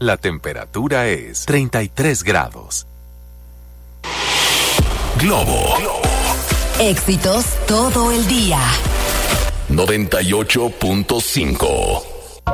La temperatura es 33 grados. Globo. Éxitos todo el día. 98.5.